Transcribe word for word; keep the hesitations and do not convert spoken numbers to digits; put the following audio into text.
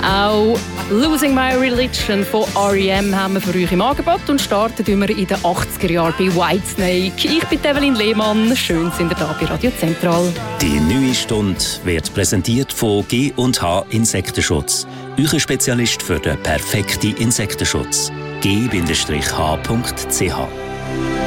Auch «Losing My Religion» von R E M haben wir für euch im Angebot und starten wir in den achtziger Jahren bei Whitesnake. Ich bin Evelyn Lehmann, schön sind ihr da bei Radio Zentral. Die neue Stunde wird präsentiert von G und H Insektenschutz. Euer Spezialist für den perfekten Insektenschutz. G H Punkt C H